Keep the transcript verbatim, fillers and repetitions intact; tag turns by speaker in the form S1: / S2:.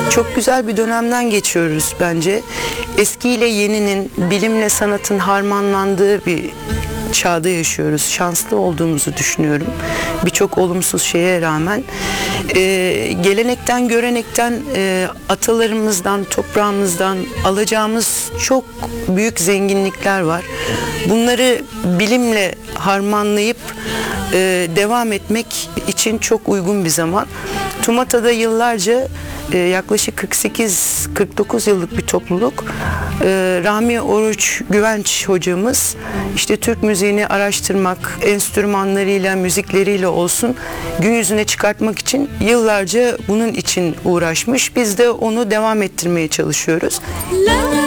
S1: Çok güzel bir dönemden geçiyoruz bence. Eskiyle yeninin, bilimle sanatın harmanlandığı bir çağda yaşıyoruz. Şanslı olduğumuzu düşünüyorum. Birçok olumsuz şeye rağmen. Ee, gelenekten, görenekten, e, atalarımızdan, toprağımızdan alacağımız çok büyük zenginlikler var. Bunları bilimle harmanlayıp e, devam etmek için çok uygun bir zaman. TÜMATA'da yıllarca e, yaklaşık kırk sekiz kırk dokuz yıllık bir topluluk. E, Rahmi Oruç Güvenç hocamız işte Türk müziğini araştırmak, enstrümanlarıyla, müzikleriyle olsun gün yüzüne çıkartmak için yıllarca bunun için uğraşmış. Biz de onu devam ettirmeye çalışıyoruz.